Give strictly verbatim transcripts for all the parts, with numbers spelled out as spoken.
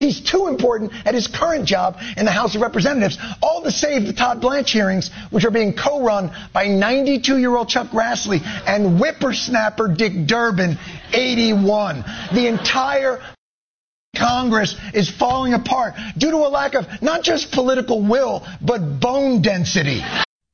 He's too important at his current job in the House of Representatives, all to save the Todd Blanche hearings, which are being co-run by ninety-two-year-old Chuck Grassley and whippersnapper Dick Durbin, eighty-one. The entire Congress is falling apart due to a lack of not just political will, but bone density.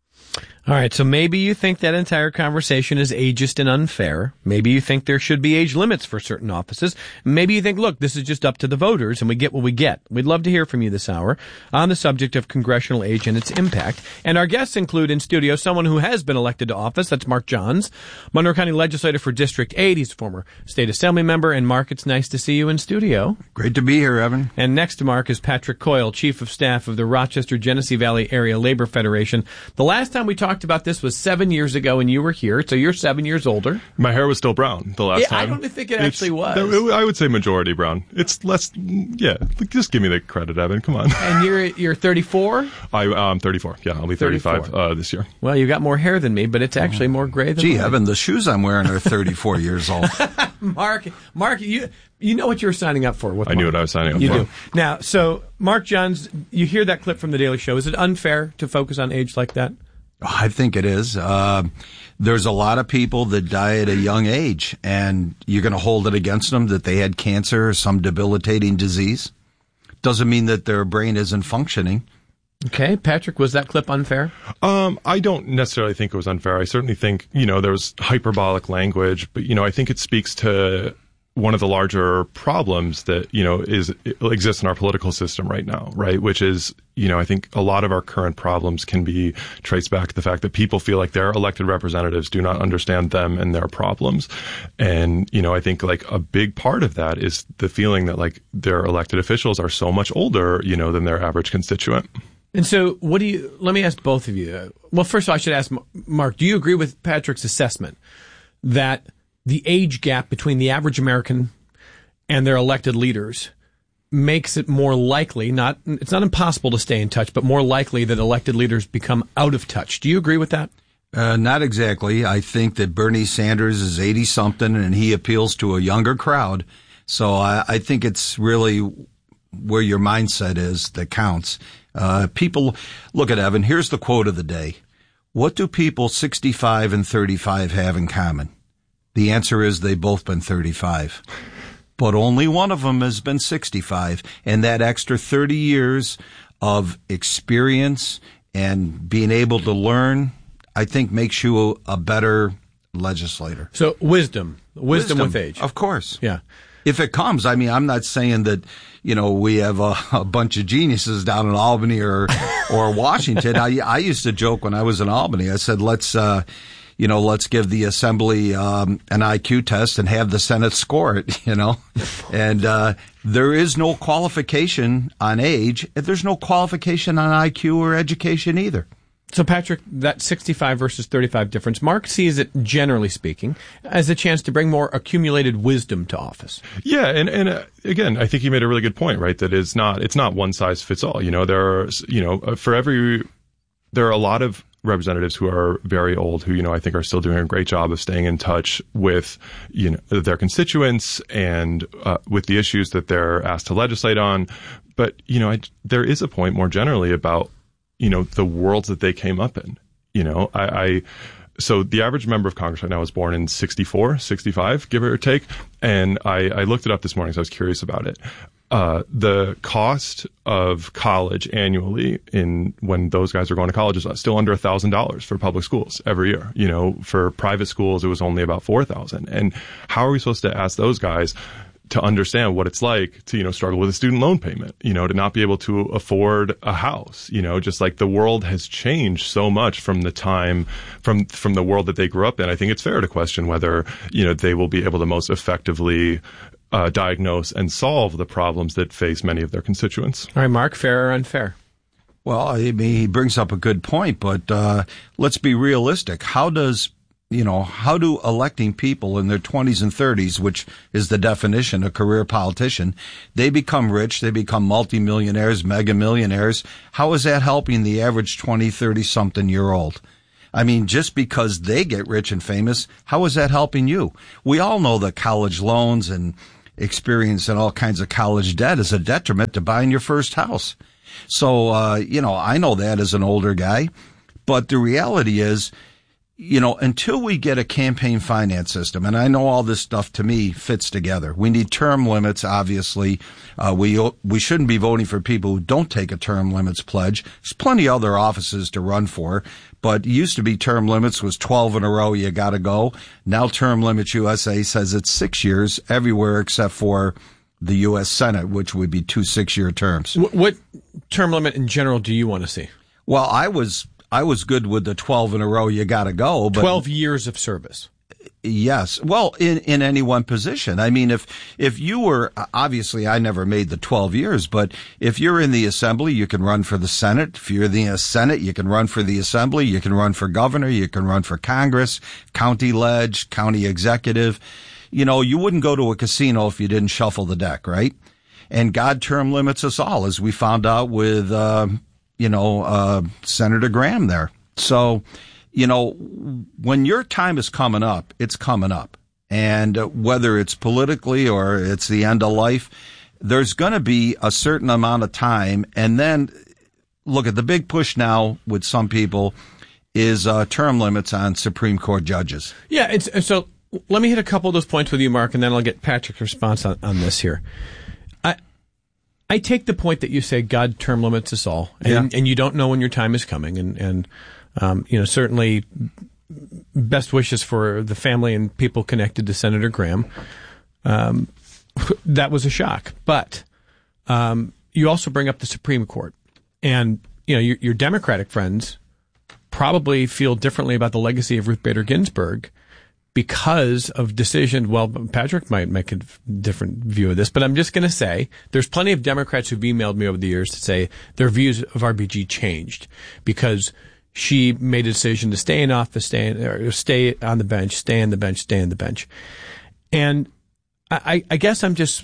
All right, so maybe you think that entire conversation is ageist and unfair. Maybe you think there should be age limits for certain offices. Maybe you think, look, this is just up to the voters and we get what we get. We'd love to hear from you this hour on the subject of congressional age and its impact. And our guests include in studio someone who has been elected to office. That's Mark Johns, Monroe County Legislator for District eight. He's a former state assembly member. And Mark, it's nice to see you in studio. Great to be here, Evan. And next to Mark is Patrick Coyle, Chief of Staff of the Rochester-Genesee Valley Area Labor Federation. The last time we talked about this was seven years ago, and you were here, so you're seven years older. My hair was still brown the last yeah, time. I don't think it it's, actually was. I would say majority brown. It's less, yeah, just give me the credit, Evan. Come on. And you're you're thirty-four? I, I'm thirty-four. Yeah, I'll be thirty-five uh, this year. Well, you got more hair than me, but it's actually more gray than Gee, mine. Evan, the shoes I'm wearing are thirty-four years old. Mark, Mark, you you know what you were signing up for. With I Mark. knew what I was signing up you for. You do. Now, so, Mark Johns, you hear that clip from The Daily Show. Is it unfair to focus on age like that? I think it is. Uh, there's a lot of people that die at a young age, and you're going to hold it against them that they had cancer or some debilitating disease. Doesn't mean that their brain isn't functioning. Okay. Patrick, was that clip unfair? Um, I don't necessarily think it was unfair. I certainly think, you know, there was hyperbolic language, but, you know, I think it speaks to one of the larger problems that, you know, is exists in our political system right now, right? Which is, you know, I think a lot of our current problems can be traced back to the fact that people feel like their elected representatives do not understand them and their problems. And, you know, I think like a big part of that is the feeling that like their elected officials are so much older, you know, than their average constituent. And so what do you, let me ask both of you. Well, first of all, I should ask Mark, do you agree with Patrick's assessment that the age gap between the average American and their elected leaders makes it more likely, not, it's not impossible to stay in touch, but more likely that elected leaders become out of touch? Do you agree with that? Uh, not exactly. I think that Bernie Sanders is eighty-something and he appeals to a younger crowd. So I, I think it's really where your mindset is that counts. Uh, people, look at Evan, here's the quote of the day. What do people sixty-five and thirty-five have in common? The answer is they've both been thirty-five. But only one of them has been sixty-five. And that extra thirty years of experience and being able to learn, I think makes you a, a better legislator. So wisdom, wisdom, wisdom with age. Of course. Yeah. If it comes, I mean, I'm not saying that, you know, we have a, a bunch of geniuses down in Albany or, or Washington. I, I used to joke when I was in Albany. I said, let's, uh, you know, let's give the assembly, um, an I Q test and have the Senate score it, you know, and, uh, there is no qualification on age. There's no qualification on I Q or education either. So, Patrick, that sixty-five versus thirty-five difference, Mark sees it, generally speaking, as a chance to bring more accumulated wisdom to office. Yeah, and, and uh, again, I think you made a really good point, right, that it's not, it's not one size fits all. You know, there are, you know, for every, there are a lot of representatives who are very old who, you know, I think are still doing a great job of staying in touch with, you know, their constituents and uh, with the issues that they're asked to legislate on. But, you know, I, there is a point more generally about, you know, the worlds that they came up in. You know, I, I, so the average member of Congress right now was born in sixty-four, sixty-five, give or take. And I, I looked it up this morning, so I was curious about it. Uh, the cost of college annually in when those guys are going to college is still under a thousand dollars for public schools every year. You know, for private schools, it was only about four thousand. And how are we supposed to ask those guys to understand what it's like to, you know, struggle with a student loan payment, you know, to not be able to afford a house, you know, just like the world has changed so much from the time, from, from the world that they grew up in. I think it's fair to question whether, you know, they will be able to most effectively uh, diagnose and solve the problems that face many of their constituents. All right, Mark, fair or unfair? Well, I mean, he brings up a good point, but uh, let's be realistic. How does You know, how do electing people in their twenties and thirties, which is the definition of career politician, they become rich, they become multimillionaires, mega millionaires. How is that helping the average twenty, thirty-something year old? I mean, just because they get rich and famous, how is that helping you? We all know that college loans and experience and all kinds of college debt is a detriment to buying your first house. So, uh, you know, I know that as an older guy, but the reality is, you know, until we get a campaign finance system, and I know all this stuff to me fits together. We need term limits, obviously. Uh, we, we shouldn't be voting for people who don't take a term limits pledge. There's plenty of other offices to run for, but it used to be term limits was twelve in a row, you gotta go. Now Term Limits U S A says it's six years everywhere except for the U S Senate, which would be two six-year terms. What, what term limit in general do you want to see? Well, I was I was good with the twelve in a row, you gotta go. But twelve years of service. Yes. Well, in, in any one position. I mean, if, if you were, obviously I never made the twelve years, but if you're in the Assembly, you can run for the Senate. If you're in the Senate, you can run for the Assembly. You can run for governor. You can run for Congress, county ledge, county executive. You know, you wouldn't go to a casino if you didn't shuffle the deck, right? And God term limits us all, as we found out with, uh, you know, uh, Senator Graham there. So, you know, when your time is coming up, it's coming up. And uh, whether it's politically or it's the end of life, there's going to be a certain amount of time. And then, look at the big push now with some people is uh, term limits on Supreme Court judges. Yeah, it's, so let me hit a couple of those points with you, Mark, and then I'll get Patrick's response on, on this here. I I take the point that you say God term limits us all, and, Yeah. and you don't know when your time is coming, and, and um, you know, certainly best wishes for the family and people connected to Senator Graham. Um, that was a shock. But um, you also bring up the Supreme Court, and you know, your, your Democratic friends probably feel differently about the legacy of Ruth Bader Ginsburg because of decision. Well, Patrick might make a different view of this, but I'm just going to say there's plenty of Democrats who've emailed me over the years to say their views of R B G changed because she made a decision to stay in office, stay in, or stay on the bench, stay on the bench, stay on the bench. And I, I guess I'm just,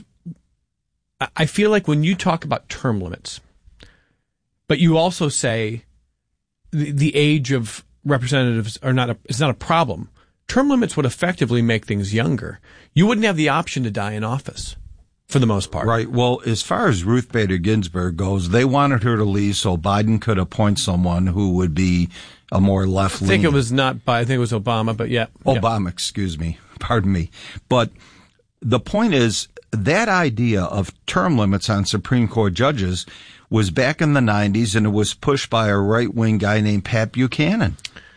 I feel like when you talk about term limits, but you also say the, the age of representatives are not a, is not a problem. Term limits would effectively make things younger. You wouldn't have the option to die in office for the most part. Right. Well, as far as Ruth Bader Ginsburg goes, they wanted her to leave so Biden could appoint someone who would be a more left-leaning. I think it was not, I think it was Obama, but yeah. Obama, yeah. excuse me. Pardon me. But the point is that idea of term limits on Supreme Court judges was back in the nineties, and it was pushed by a right-wing guy named Pat Buchanan.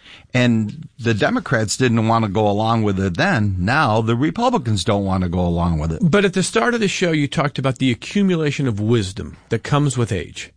And the Democrats didn't want to go along with it then. Now the Republicans don't want to go along with it. But at the start of the show, you talked about the accumulation of wisdom that comes with age.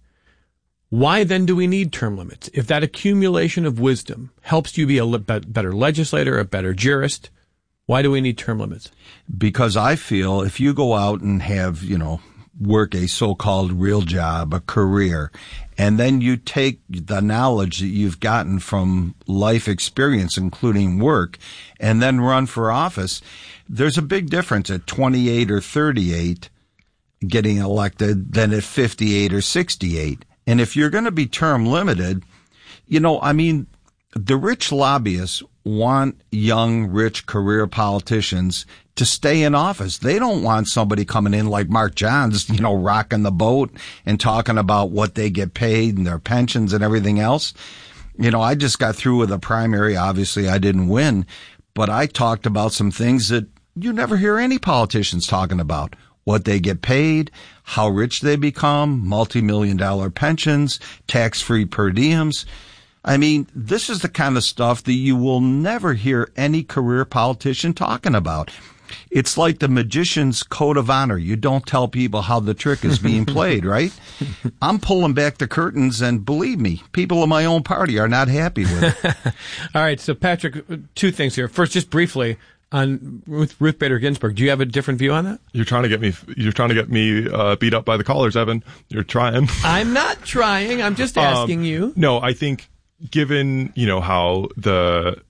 Why then do we need term limits? If that accumulation of wisdom helps you be a better legislator, a better jurist, why do we need term limits? Because I feel if you go out and have, you know, work a so-called real job, a career, and then you take the knowledge that you've gotten from life experience, including work, and then run for office, there's a big difference at twenty-eight or thirty-eight getting elected than at fifty-eight or sixty-eight. And if you're going to be term limited, you know, I mean, the rich lobbyists want young, rich career politicians to stay in office. They don't want somebody coming in like Mark Johns, you know, rocking the boat and talking about what they get paid and their pensions and everything else. You know, I just got through with a primary. Obviously, I didn't win, but I talked about some things that you never hear any politicians talking about. What they get paid, how rich they become, multi-million dollar pensions, tax-free per diems. I mean, this is the kind of stuff that you will never hear any career politician talking about. It's like the magician's code of honor. You don't tell people how the trick is being played, right? I'm pulling back the curtains, and believe me, people in my own party are not happy with it. All right, so Patrick, two things here. First, just briefly, on Ruth, Ruth Bader Ginsburg, do you have a different view on that? You're trying to get me. You're trying to get me uh, beat up by the callers, Evan. You're trying. I'm not trying. I'm just asking um, you. No, I think given you know how the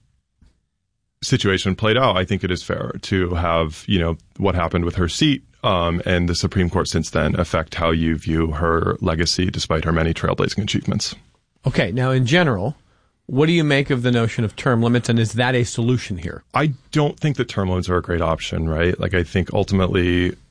situation played out, I think it is fair to have you know what happened with her seat um, and the Supreme Court since then affect how you view her legacy, despite her many trailblazing achievements. Okay, now in general, what do you make of the notion of term limits, and is that a solution here? I don't think that term limits are a great option, right? Like, I think ultimately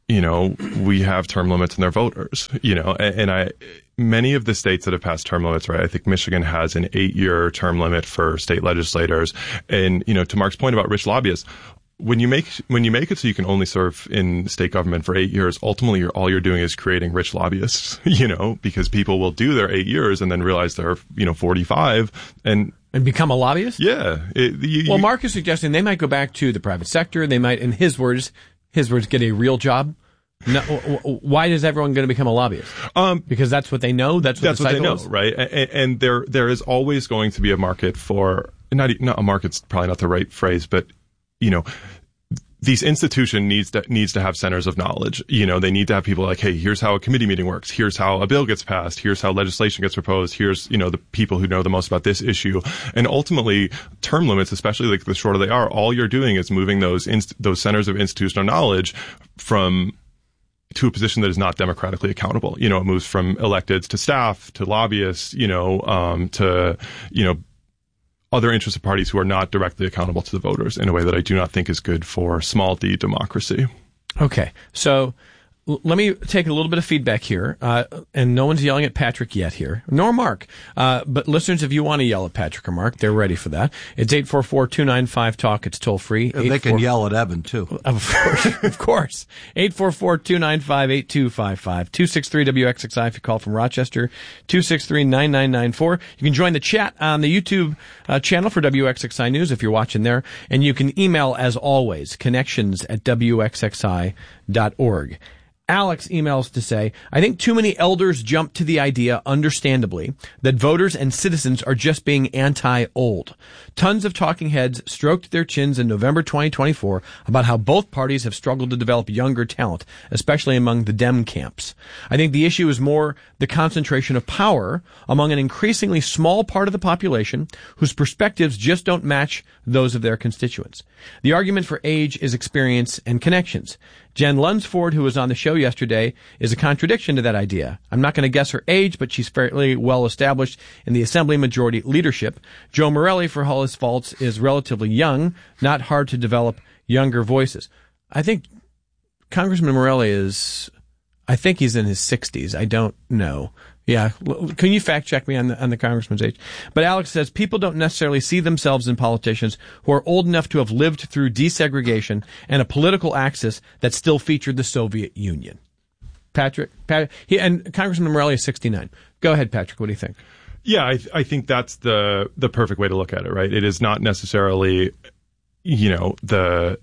you know, we have term limits in their voters, you know, and, and I, many of the states that have passed term limits, right? I think Michigan has an eight year term limit for state legislators. And, you know, to Mark's point about rich lobbyists, when you make, when you make it so you can only serve in state government for eight years, ultimately you're, all you're doing is creating rich lobbyists, you know, because people will do their eight years and then realize they're, you know, forty-five and, And become a lobbyist? yeah. It, you, Well, you, Mark is suggesting they might go back to the private sector. They might, in his words, his words, get a real job. No, why is everyone going to become a lobbyist? Um, because that's what they know. That's what that's the what they cycle know, is? right? And, and there there is always going to be a market for not not a market's probably not the right phrase, but you know. These institution needs to needs to have centers of knowledge. You know, they need to have people like, hey, here's how a committee meeting works. Here's how a bill gets passed. Here's how legislation gets proposed. Here's, you know, the people who know the most about this issue. And ultimately, term limits, especially like the shorter they are, all you're doing is moving those inst- those centers of institutional knowledge from to a position that is not democratically accountable. You know, it moves from electeds to staff to lobbyists. You know, um, to you know. other interested parties who are not directly accountable to the voters in a way that I do not think is good for small d democracy. Okay. So l- let me take a little bit of feedback here. Uh, and no one's yelling at Patrick yet here, nor Mark. Uh, but listeners, if you want to yell at Patrick or Mark, they're ready for that. It's eight four four, two nine five, talk. It's toll free. They can yell at Evan, too. Of course, of course. eight four four, two nine five, eight two five five. two six three W X X I if you call from Rochester. two six three, nine nine nine four. You can join the chat on the YouTube uh, channel for W X X I News if you're watching there. And you can email, as always, connections at W X X I dot org. Alex emails to say, I think too many elders jump to the idea, understandably, that voters and citizens are just being anti-old. Tons of talking heads stroked their chins in November twenty twenty-four about how both parties have struggled to develop younger talent, especially among the Dem camps. I think the issue is more the concentration of power among an increasingly small part of the population whose perspectives just don't match those of their constituents. The argument for age is experience and connections. Jen Lunsford, who was on the show yesterday, is a contradiction to that idea. I'm not going to guess her age, but she's fairly well established in the Assembly majority leadership. Joe Morelli, for all his faults, is relatively young, not hard to develop younger voices. I think Congressman Morelli is, I think he's in his sixties. I don't know. Yeah. Can you fact check me on the, on the congressman's age? But Alex says people don't necessarily see themselves in politicians who are old enough to have lived through desegregation and a political axis that still featured the Soviet Union. Patrick, Pat, he, and Congressman Morelli is sixty-nine. Go ahead, Patrick. What do you think? Yeah, I, I think that's the the perfect way to look at it, right? It is not necessarily, you know, the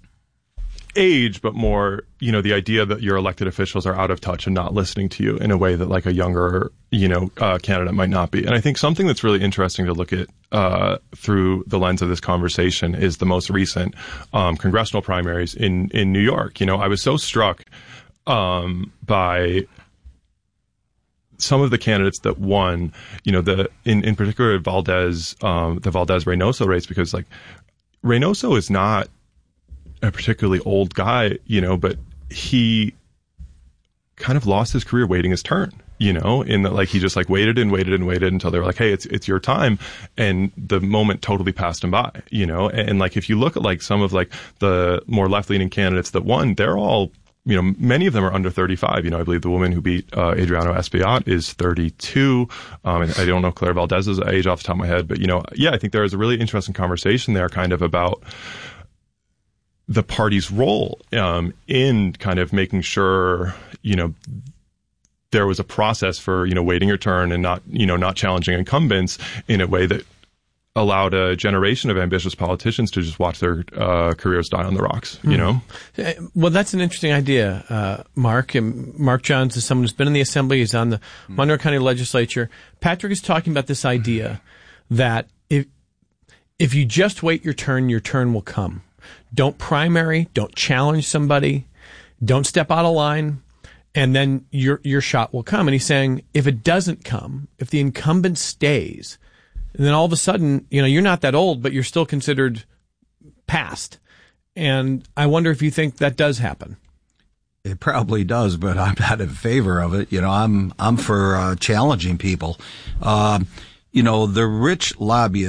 age, but more, you know, the idea that your elected officials are out of touch and not listening to you in a way that like a younger, you know, uh, candidate might not be. And I think something that's really interesting to look at uh, through the lens of this conversation is the most recent um, congressional primaries in, in New York. You know, I was so struck um, by some of the candidates that won, you know, the in, in particular Valdez, um, the Valdez-Reynoso race, because like Reynoso is not a particularly old guy, you know, but he kind of lost his career waiting his turn, you know, in that like he just like waited and waited and waited until they were like, hey, it's it's your time, and the moment totally passed him by, you know. And, and like if you look at like some of like the more left-leaning candidates that won, they're all, you know, many of them are under thirty-five. You know, I believe the woman who beat uh, Adriano Espaillat is thirty-two. Um, and I don't know Claire Valdez's age off the top of my head, but you know, yeah, I think there is a really interesting conversation there, kind of about the party's role um, in kind of making sure, you know, there was a process for, you know, waiting your turn and not, you know, not challenging incumbents in a way that allowed a generation of ambitious politicians to just watch their uh, careers die on the rocks, you know? Well, that's an interesting idea, uh, Mark. And Mark Johns is someone who's been in the Assembly. He's on the Monroe County Legislature. Patrick is talking about this idea that if if you just wait your turn, your turn will come. Don't primary, don't challenge somebody, don't step out of line, and then your your shot will come. And he's saying if it doesn't come, if the incumbent stays, then all of a sudden, you know, you're not that old, but you're still considered past. And I wonder if you think that does happen. It probably does, but I'm not in favor of it. You know, I'm I'm for uh, challenging people. Um, you know, the rich lobbyists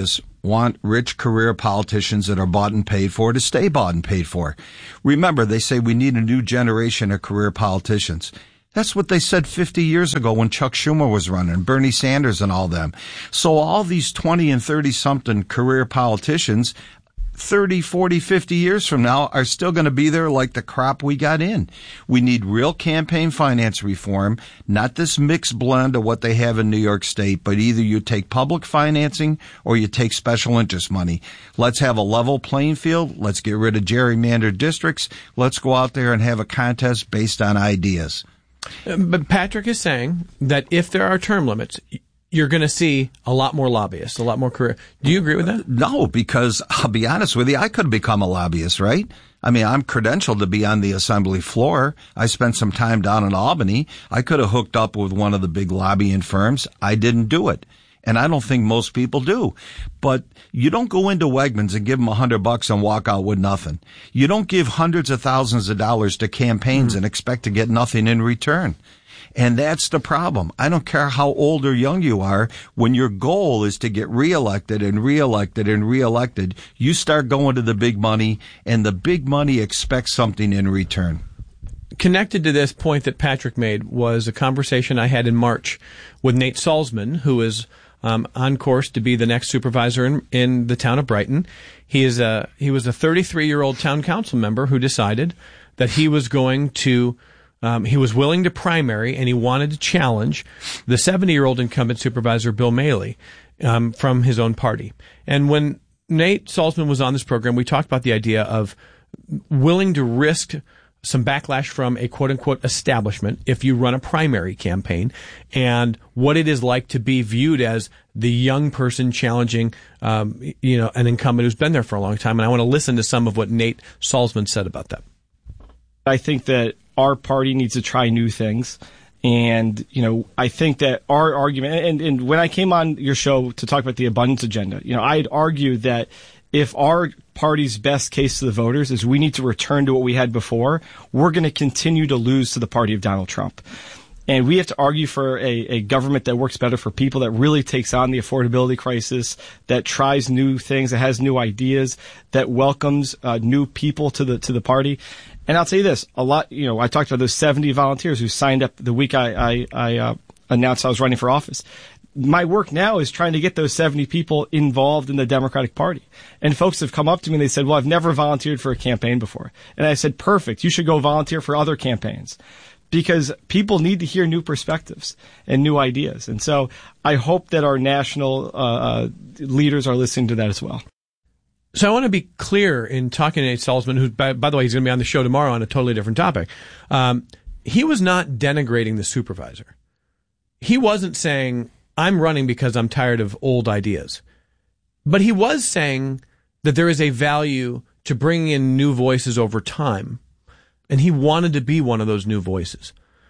want rich career politicians that are bought and paid for to stay bought and paid for. Remember, they say we need a new generation of career politicians. That's what they said fifty years ago when Chuck Schumer was running, Bernie Sanders and all them. So all these twenty and thirty-something career politicians, thirty, forty, fifty years from now, are still going to be there like the crop we got in. We need real campaign finance reform, not this mixed blend of what they have in New York State, but either you take public financing or you take special interest money. Let's have a level playing field. Let's get rid of gerrymandered districts. Let's go out there and have a contest based on ideas. But Patrick is saying that if there are term limits, you're going to see a lot more lobbyists, a lot more career. Do you agree with that? No, because I'll be honest with you, I could have become a lobbyist, right? I mean, I'm credentialed to be on the assembly floor. I spent some time down in Albany. I could have hooked up with one of the big lobbying firms. I didn't do it. And I don't think most people do. But you don't go into Wegmans and give them a hundred bucks and walk out with nothing. You don't give hundreds of thousands of dollars to campaigns mm. and expect to get nothing in return. And that's the problem. I don't care how old or young you are. When your goal is to get reelected and reelected and reelected, you start going to the big money, and the big money expects something in return. Connected to this point that Patrick made was a conversation I had in March with Nate Salzman, who is Um, on course to be the next supervisor in, in the town of Brighton. He is a he was a thirty-three-year-old town council member who decided that he was going to um, he was willing to primary, and he wanted to challenge the seventy-year-old incumbent supervisor Bill Maley um, from his own party. And when Nate Salzman was on this program, we talked about the idea of willing to risk some backlash from a quote-unquote establishment if you run a primary campaign, and what it is like to be viewed as the young person challenging um, you know, an incumbent who's been there for a long time. And I want to listen to some of what Nate Salzman said about that. I think that our party needs to try new things. And, you know, I think that our argument, and, and when I came on your show to talk about the abundance agenda, you know, I'd argue that if our party's best case to the voters is we need to return to what we had before, we're going to continue to lose to the party of Donald Trump. And we have to argue for a, a government that works better for people, that really takes on the affordability crisis, that tries new things, that has new ideas, that welcomes uh, new people to the to the party. And I'll tell you this, a lot, you know, I talked about those seventy volunteers who signed up the week I, I, I uh, announced I was running for office. My work now is trying to get those seventy people involved in the Democratic Party. And folks have come up to me and they said, well, I've never volunteered for a campaign before. And I said, perfect. You should go volunteer for other campaigns, because people need to hear new perspectives and new ideas. And so I hope that our national uh, leaders are listening to that as well. So I want to be clear in talking to Nate Salzman, who, by, by the way, he's going to be on the show tomorrow on a totally different topic. Um, he was not denigrating the supervisor. He wasn't saying, I'm running because I'm tired of old ideas. But he was saying that there is a value to bringing in new voices over time. And he wanted to be one of those new voices.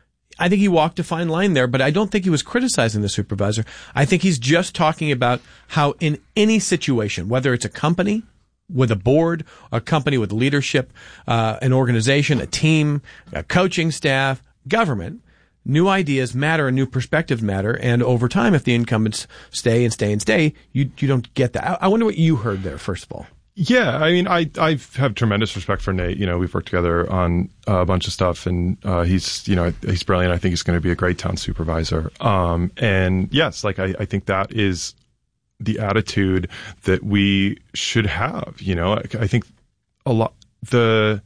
I think he walked a fine line there, but I don't think he was criticizing the supervisor. I think he's just talking about how in any situation, whether it's a company with a board, a company with leadership, uh, an organization, a team, a coaching staff, government, new ideas matter and new perspectives matter. And over time, if the incumbents stay and stay and stay, you you don't get that. I, I wonder what you heard there, first of all. Yeah, I mean, I I have tremendous respect for Nate. You know, we've worked together on uh, a bunch of stuff, and uh, he's, you know, he's brilliant. I think he's going to be a great town supervisor. Um, and yes, like I, I think that is the attitude that we should have. You know, I, I think a lot the,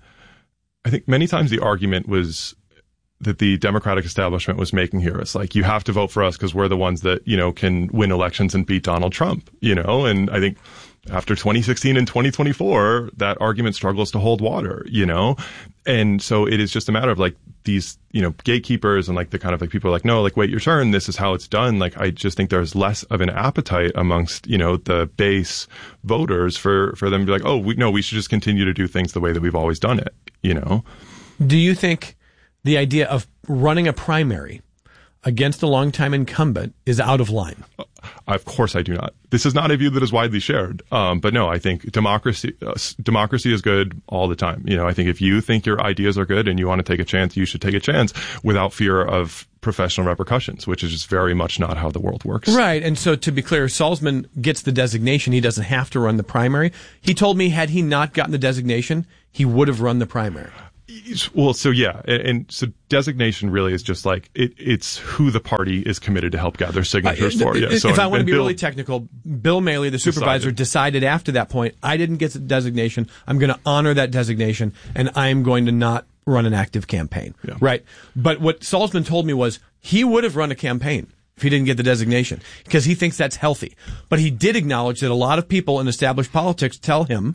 I think many times the argument was that the Democratic establishment was making here. It's like, you have to vote for us because we're the ones that, you know, can win elections and beat Donald Trump, you know, and I think after twenty sixteen and twenty twenty-four, that argument struggles to hold water, you know? And so it is just a matter of like these, you know, gatekeepers and like the kind of like people are like, no, like, wait your turn. This is how it's done. Like, I just think there's less of an appetite amongst, you know, the base voters for, for them to be like, oh, we, no, we should just continue to do things the way that we've always done it, you know? Do you think the idea of running a primary against a longtime incumbent is out of line? Of course I do not. This is not a view that is widely shared. Um, but no, I think democracy, uh, democracy is good all the time. You know, I think if you think your ideas are good and you want to take a chance, you should take a chance without fear of professional repercussions, which is just very much not how the world works. Right. And so to be clear, Salzman gets the designation. He doesn't have to run the primary. He told me had he not gotten the designation, he would have run the primary. Well, so yeah, and, and so designation really is just like it, it's who the party is committed to help gather signatures uh, for. Yeah. So if I want to be Bill, really technical, Bill Maley, the supervisor, decided. decided after that point, I didn't get the designation. I'm going to honor that designation, and I'm going to not run an active campaign. Yeah. Right. But what Salzman told me was he would have run a campaign if he didn't get the designation because he thinks that's healthy. But he did acknowledge that a lot of people in established politics tell him,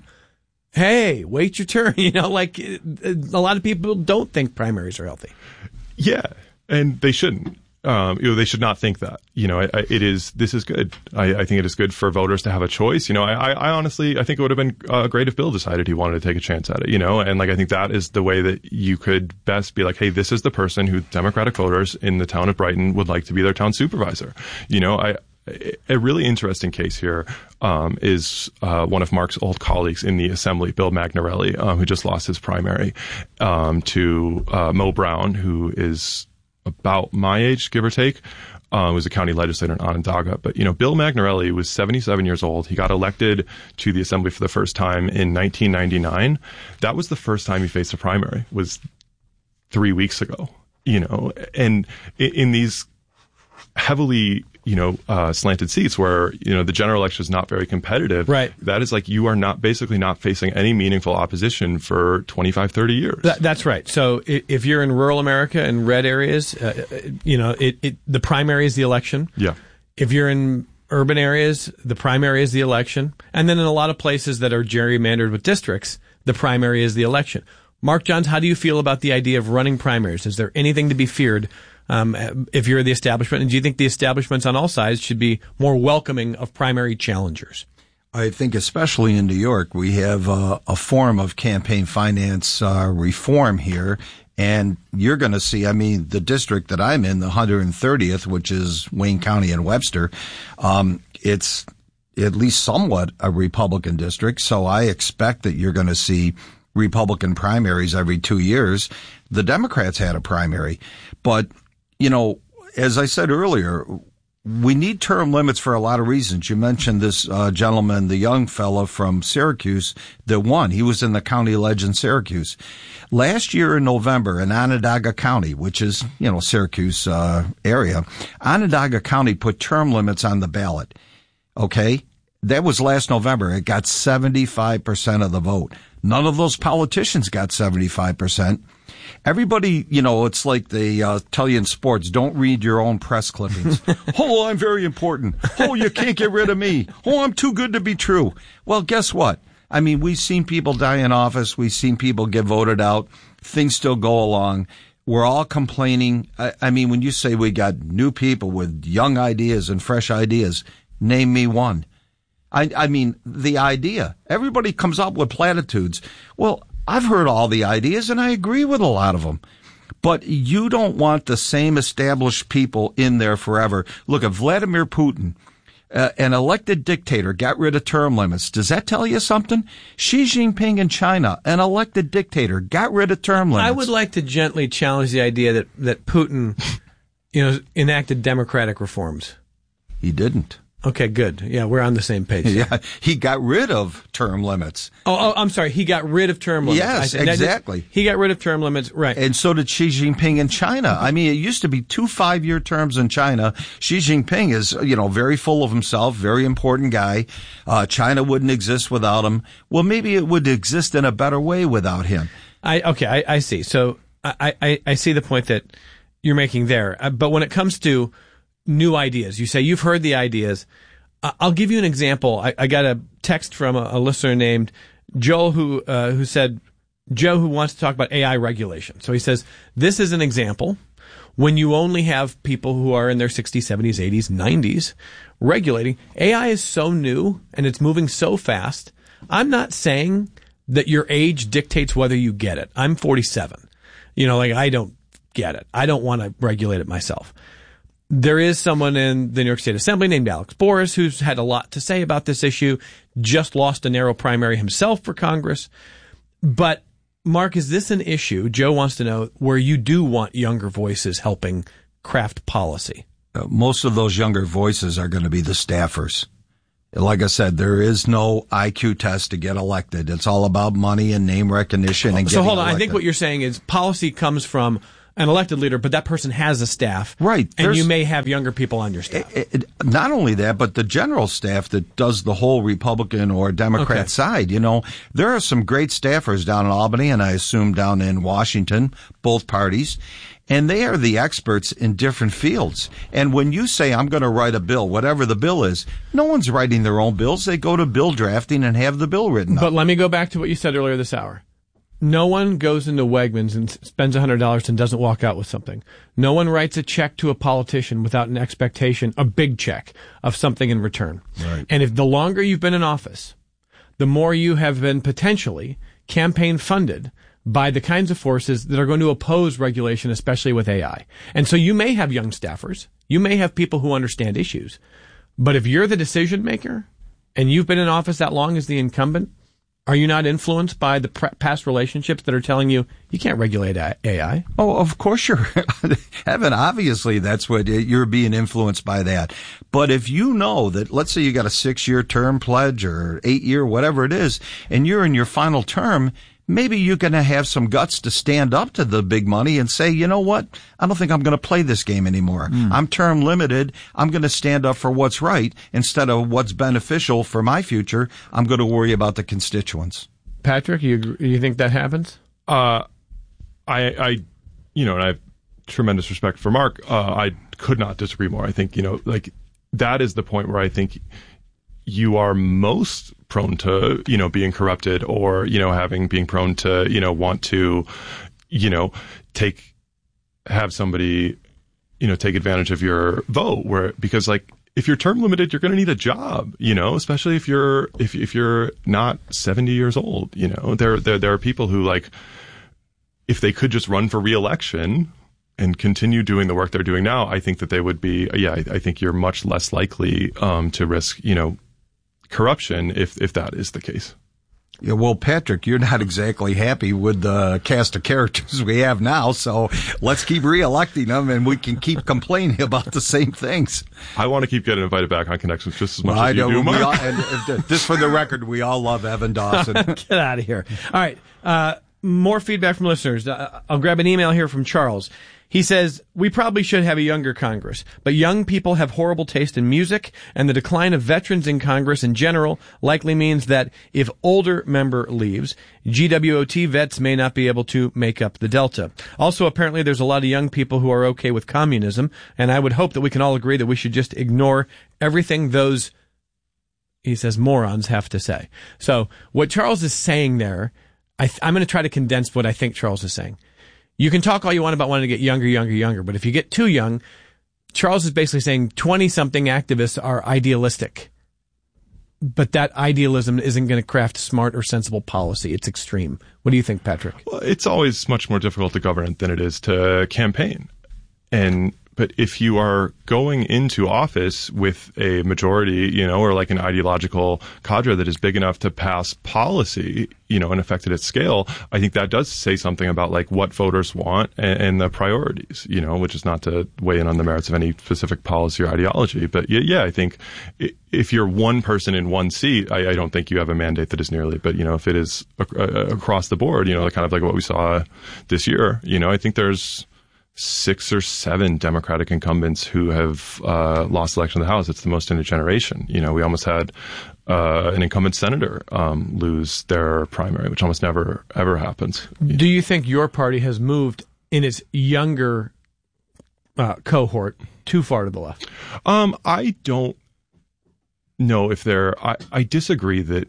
hey, wait your turn. You know, like a lot of people don't think primaries are healthy. Yeah, and they shouldn't. Um, you know, they should not think that. You know, I, I, it is. This is good. I, I think it is good for voters to have a choice. You know, I, I honestly, I think it would have been uh, great if Bill decided he wanted to take a chance at it. You know, and like I think that is the way that you could best be like, hey, this is the person who Democratic voters in the town of Brighton would like to be their town supervisor. You know, I. A really interesting case here um, is uh, one of Mark's old colleagues in the Assembly, Bill Magnarelli, um, who just lost his primary um, to uh, Mo Brown, who is about my age, give or take. Uh, was a county legislator in Onondaga. But, you know, Bill Magnarelli was seventy-seven years old. He got elected to the Assembly for the first time in nineteen ninety-nine. That was the first time he faced a primary, was three weeks ago, you know. And in, in these heavily, you know, uh, slanted seats where, you know, the general election is not very competitive. Right. That is like you are not basically not facing any meaningful opposition for twenty-five, thirty years. That, that's right. So if you're in rural America and red areas, uh, you know, it, it, the primary is the election. Yeah. If you're in urban areas, the primary is the election. And then in a lot of places that are gerrymandered with districts, the primary is the election. Mark Johns, how do you feel about the idea of running primaries? Is there anything to be feared Um, if you're the establishment, and do you think the establishments on all sides should be more welcoming of primary challengers? I think especially in New York, we have uh, a form of campaign finance uh, reform here. And you're going to see, I mean, the district that I'm in, the one hundred thirtieth, which is Wayne County and Webster, um, it's at least somewhat a Republican district. So I expect that you're going to see Republican primaries every two years. The Democrats had a primary, but you know, as I said earlier, we need term limits for a lot of reasons. You mentioned this uh, gentleman, the young fellow from Syracuse that won. He was in the county ledge in Syracuse. Last year in November in Onondaga County, which is, you know, Syracuse uh, area, Onondaga County put term limits on the ballot. Okay? That was last November. It got seventy-five percent of the vote. None of those politicians got seventy-five percent. Everybody, you know, it's like they uh, tell you in sports, don't read your own press clippings. Oh, I'm very important. Oh, you can't get rid of me. Oh, I'm too good to be true. Well, guess what? I mean, we've seen people die in office. We've seen people get voted out. Things still go along. We're all complaining. I, I mean, when you say we got new people with young ideas and fresh ideas, name me one. I, I mean, the idea. Everybody comes up with platitudes. Well, I've heard all the ideas and I agree with a lot of them. But you don't want the same established people in there forever. Look, at Vladimir Putin, uh, an elected dictator, got rid of term limits. Does that tell you something? Xi Jinping in China, an elected dictator, got rid of term limits. I would like to gently challenge the idea that, that Putin, you know, enacted democratic reforms. He didn't. Okay, good. Yeah, we're on the same page. Yeah, he got rid of term limits. Oh, oh, I'm sorry. He got rid of term limits. Yes, exactly. He got rid of term limits, right. And so did Xi Jinping in China. I mean, it used to be two five-year terms in China. Xi Jinping is, you know, very full of himself, very important guy. Uh, China wouldn't exist without him. Well, maybe it would exist in a better way without him. I Okay, I, I see. So I, I, I see the point that you're making there. But when it comes to new ideas, you say you've heard the ideas. I'll give you an example. I, I got a text from a, a listener named Joe who uh, who said, Joe who wants to talk about A I regulation. So he says, this is an example when you only have people who are in their sixties, seventies, eighties, nineties regulating. A I is so new and it's moving so fast. I'm not saying that your age dictates whether you get it. I'm forty-seven. You know, like I don't get it. I don't want to regulate it myself. There is someone in the New York State Assembly named Alex Boris who's had a lot to say about this issue, just lost a narrow primary himself for Congress. But, Mark, is this an issue, Joe wants to know, where you do want younger voices helping craft policy? Uh, most of those younger voices are going to be the staffers. Like I said, there is no I Q test to get elected. It's all about money and name recognition and so getting hold on, elected. I think what you're saying is policy comes from an elected leader, but that person has a staff. Right. And There's- you may have younger people on your staff. It, it, not only that, but the general staff that does the whole Republican or Democrat Okay. side. You know, there are some great staffers down in Albany, and I assume down in Washington, both parties. And they are the experts in different fields. And when you say, I'm going to write a bill, whatever the bill is, no one's writing their own bills. They go to bill drafting and have the bill written But up. let me go back to what you said earlier this hour. No one goes into Wegmans and spends one hundred dollars and doesn't walk out with something. No one writes a check to a politician without an expectation, a big check, of something in return. Right. And if the longer you've been in office, the more you have been potentially campaign funded by the kinds of forces that are going to oppose regulation, especially with A I. And so you may have young staffers. You may have people who understand issues. But if you're the decision maker and you've been in office that long as the incumbent, are you not influenced by the pre- past relationships that are telling you you can't regulate A I? Oh, of course you're, Evan, obviously that's what, you're being influenced by that. But if you know that, let's say you got a six-year term pledge or eight-year, whatever it is, and you're in your final term, maybe you're going to have some guts to stand up to the big money and say, you know what? I don't think I'm going to play this game anymore. Mm. I'm term limited. I'm going to stand up for what's right instead of what's beneficial for my future. I'm going to worry about the constituents. Patrick, you you think that happens? Uh, I, I, you know, and I have tremendous respect for Mark. Uh, I could not disagree more. I think, you know, like that is the point where I think you are most prone to, you know, being corrupted or, you know, having, being prone to, you know, want to, you know, take, have somebody, you know, take advantage of your vote where, because like, if you're term limited, you're going to need a job, you know, especially if you're, if, if you're not seventy years old, you know, there, there, there are people who like, if they could just run for re-election and continue doing the work they're doing now, I think that they would be, yeah, I, I think you're much less likely, um, to risk, you know, corruption if if that is the case. Yeah, well, Patrick, you're not exactly happy with the cast of characters we have now, so let's keep re-electing them and we can keep complaining about the same things. I want to keep getting invited back on Connections just as much well, as I you know, do, Mark. we all, and, and just for the record, we all love Evan Dawson. Get out of here. All right. Uh, more feedback from listeners. Uh, I'll grab an email here from Charles. He says, we probably should have a younger Congress, but young people have horrible taste in music, and the decline of veterans in Congress in general likely means that if older member leaves, G W O T vets may not be able to make up the delta. Also, apparently there's a lot of young people who are okay with communism, and I would hope that we can all agree that we should just ignore everything those, he says, morons have to say. So what Charles is saying there, I th- I'm going to try to condense what I think Charles is saying. You can talk all you want about wanting to get younger, younger, younger, but if you get too young, Charles is basically saying twenty-something activists are idealistic. But that idealism isn't going to craft smart or sensible policy. It's extreme. What do you think, Patrick? Well, it's always much more difficult to govern than it is to campaign. And but if you are going into office with a majority, you know, or like an ideological cadre that is big enough to pass policy, you know, and affect it at scale, I think that does say something about like what voters want and, and the priorities, you know, which is not to weigh in on the merits of any specific policy or ideology. But yeah, yeah I think if you're one person in one seat, I, I don't think you have a mandate that is nearly, but you know, if it is ac- across the board, you know, kind of like what we saw this year, you know, I think there's six or seven Democratic incumbents who have uh, lost election to the House. It's the most in a generation. You know, we almost had uh, an incumbent senator um, lose their primary, which almost never, ever happens. Do you think your party has moved in its younger uh, cohort too far to the left? Um, I don't know if they're, I, I disagree that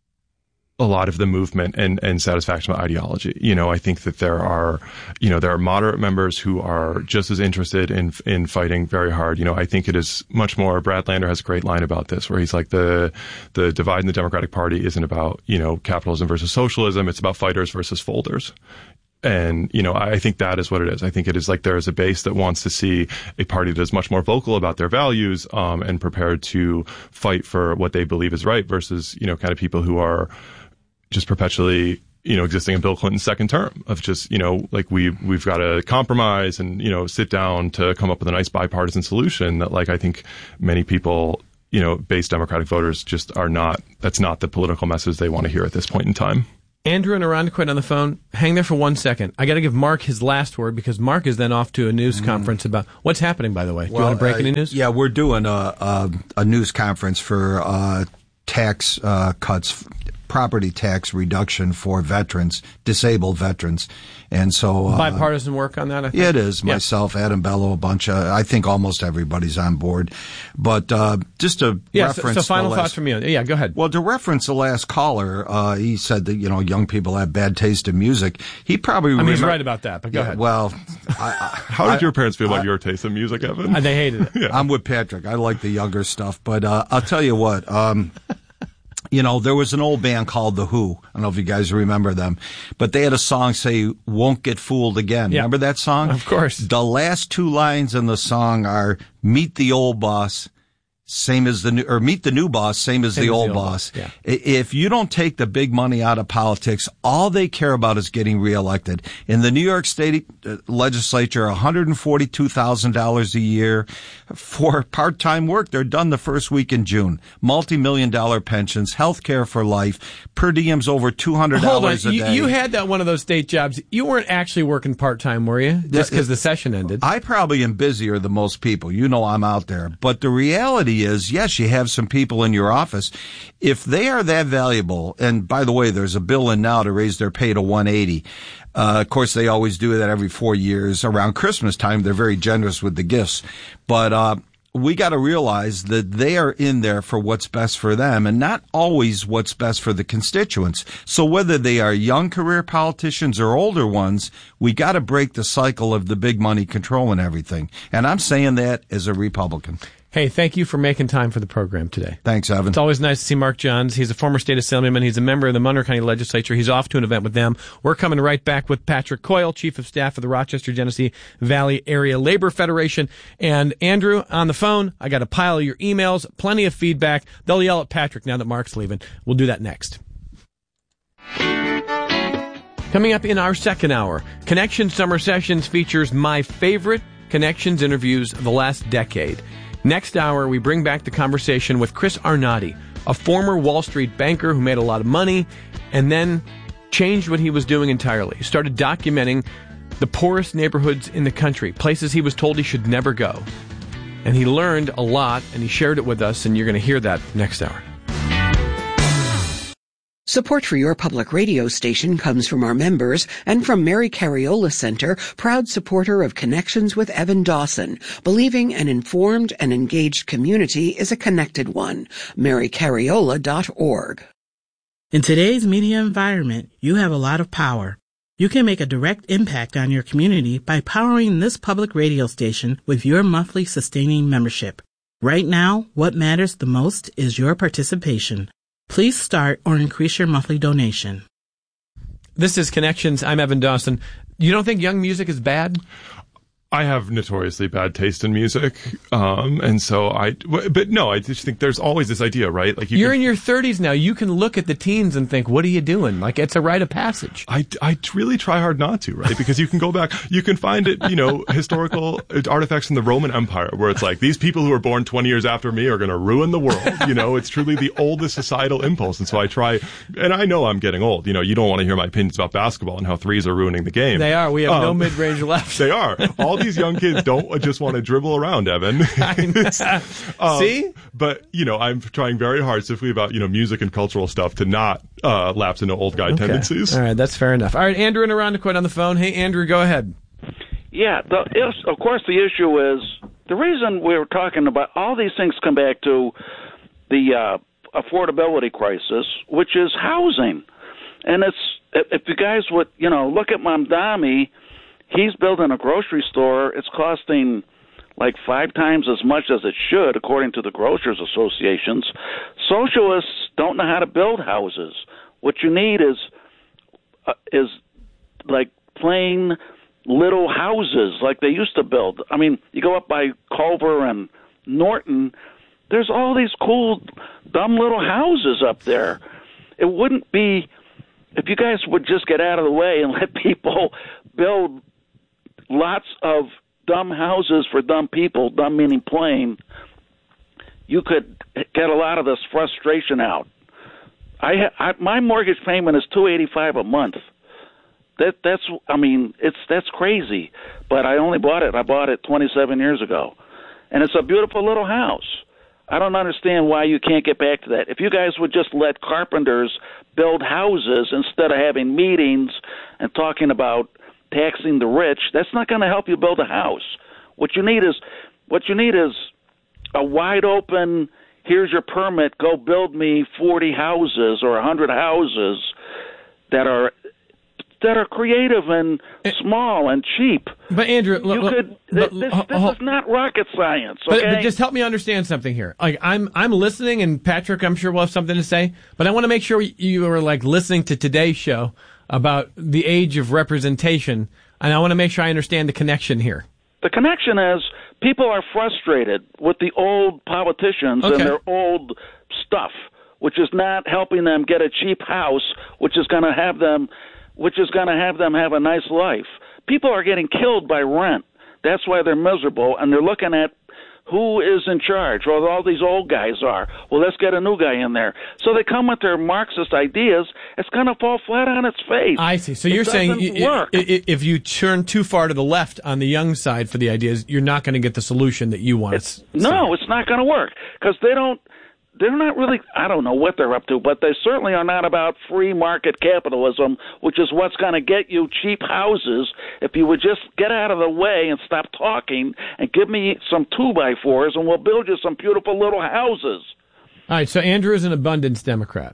a lot of the movement and, and satisfaction with ideology. You know, I think that there are, you know, there are moderate members who are just as interested in, in fighting very hard. You know, I think it is much more, Brad Lander has a great line about this where he's like, the, the divide in the Democratic Party isn't about, you know, capitalism versus socialism. It's about fighters versus folders. And, you know, I think that is what it is. I think it is like there is a base that wants to see a party that is much more vocal about their values, um, and prepared to fight for what they believe is right versus, you know, kind of people who are just perpetually, you know, existing in Bill Clinton's second term of just, you know, like we, we've got to compromise and, you know, sit down to come up with a nice bipartisan solution that, like, I think many people, you know, base Democratic voters just are not, that's not the political message they want to hear at this point in time. Andrew and Irondequoit on the phone. Hang there for one second. I got to give Mark his last word because Mark is then off to a news mm. conference about what's happening, by the way. Do well, you want to break uh, any news? Yeah, we're doing a, a, a news conference for uh, tax uh, cuts, property tax reduction for veterans, disabled veterans. And so uh, bipartisan work on that, I think? Yeah, it is. Yeah. Myself, Adam Bello, a bunch of, I think almost everybody's on board. But uh, just to yeah, reference so, so final the last, thoughts from you. Yeah, go ahead. Well, to reference the last caller, uh, he said that, you know, young people have bad taste in music. He probably I mean, he's remember, right about that, but go yeah, ahead. Well, I, I, how did I, your parents feel about I, your taste in music, Evan? Uh, they hated it. Yeah. I'm with Patrick. I like the younger stuff. But uh, I'll tell you what. Um, You know, there was an old band called The Who. I don't know if you guys remember them, but they had a song say, "Won't Get Fooled Again." Yeah. Remember that song? Of course. The last two lines in the song are, "Meet the old boss, same as the new," or "Meet the new boss, same as, same the, as old the old boss." boss. Yeah. If you don't take the big money out of politics, all they care about is getting reelected. In the New York State legislature, one hundred forty-two thousand dollars a year for part-time work. They're done the first week in June. Multi-million dollar pensions, health care for life, per diems over two hundred dollars Hold on. a You, day. you had that one of those state jobs. You weren't actually working part-time, were you? Just because the session ended. I probably am busier than most people. You know I'm out there. But the reality is, yes, you have some people in your office. If they are that valuable, and by the way, there's a bill in now to raise their pay to one eighty. Uh, of course, they always do that every four years. Around Christmas time, they're very generous with the gifts. But uh we got to realize that they are in there for what's best for them and not always what's best for the constituents. So whether they are young career politicians or older ones, we got to break the cycle of the big money controlling everything. And I'm saying that as a Republican. Hey, thank you for making time for the program today. Thanks, Evan. It's always nice to see Mark Johns. He's a former state assemblyman. He's a member of the Monroe County Legislature. He's off to an event with them. We're coming right back with Patrick Coyle, Chief of Staff of the Rochester Genesee Valley Area Labor Federation. And Andrew, on the phone, I got a pile of your emails, plenty of feedback. They'll yell at Patrick now that Mark's leaving. We'll do that next. Coming up in our second hour, Connections Summer Sessions features my favorite Connections interviews of the last decade. Next hour, we bring back the conversation with Chris Arnade, a former Wall Street banker who made a lot of money and then changed what he was doing entirely. He started documenting the poorest neighborhoods in the country, places he was told he should never go. And he learned a lot, and he shared it with us, and you're going to hear that next hour. Support for your public radio station comes from our members and from Mary Cariola Center, proud supporter of Connections with Evan Dawson, believing an informed and engaged community is a connected one. mary cariola dot org. In today's media environment, you have a lot of power. You can make a direct impact on your community by powering this public radio station with your monthly sustaining membership. Right now, what matters the most is your participation. Please start or increase your monthly donation. This is Connections. I'm Evan Dawson. You don't think young music is bad? I have notoriously bad taste in music, um, and so I. But no, I just think there's always this idea, right? Like you you're can, in your thirties now. You can look at the teens and think, "What are you doing?" Like it's a rite of passage. I, I really try hard not to, right? Because you can go back, you can find it, you know, historical artifacts in the Roman Empire where it's like these people who were born twenty years after me are going to ruin the world. You know, it's truly the oldest societal impulse, and so I try. And I know I'm getting old. You know, you don't want to hear my opinions about basketball and how threes are ruining the game. They are. We have um, no mid-range left. They are. All these young kids don't just want to dribble around, Evan. um, See? But, you know, I'm trying very hard, specifically about, you know, music and cultural stuff, to not uh, lapse into old guy okay. tendencies. All right, that's fair enough. All right, Andrew and Irondequoit on the phone. Hey, Andrew, go ahead. Yeah, the, of course the issue is, the reason we're talking about, all these things come back to the uh, affordability crisis, which is housing. And it's, if you guys would, you know, look at Mamdani, he's building a grocery store. It's costing like five times as much as it should, according to the grocers associations. Socialists don't know how to build houses. What you need is uh, is like plain little houses like they used to build. I mean, you go up by Culver and Norton, there's all these cool, dumb little houses up there. It wouldn't be, if you guys would just get out of the way and let people build lots of dumb houses for dumb people, dumb meaning plain, you could get a lot of this frustration out. I, I my mortgage payment is two eighty-five a month. That that's I mean it's that's crazy, but I only bought it. I bought it twenty-seven years ago, and it's a beautiful little house. I don't understand why you can't get back to that. If you guys would just let carpenters build houses instead of having meetings and talking about taxing the rich, that's not going to help you build a house. What you need is what you need is a wide open, here's your permit, go build me forty houses or one hundred houses that are that are creative and small and cheap. But Andrew, you look, could, but, this, uh, this uh, is not rocket science, okay? But, but just help me understand something here. Like I'm I'm listening, and Patrick, I'm sure will have something to say, but I want to make sure you are like listening to today's show about the age of representation, and I want to make sure I understand the connection here. The connection is people are frustrated with the old politicians Okay. and their old stuff, which is not helping them get a cheap house, which is going to have them, which is going to have them have a nice life. People are getting killed by rent. That's why they're miserable, and they're looking at who is in charge. Well, all these old guys are. Well, let's get a new guy in there. So they come with their Marxist ideas. It's going to fall flat on its face. I see. So It you're saying doesn't i- work. i- i- if you turn too far to the left on the young side for the ideas, you're not going to get the solution that you want. It's, no, it's not going to work because they don't. They're not really. I don't know what they're up to, but they certainly are not about free market capitalism, which is what's going to get you cheap houses. If you would just get out of the way and stop talking and give me some two by fours, and we'll build you some beautiful little houses. All right. So Andrew is an abundance Democrat.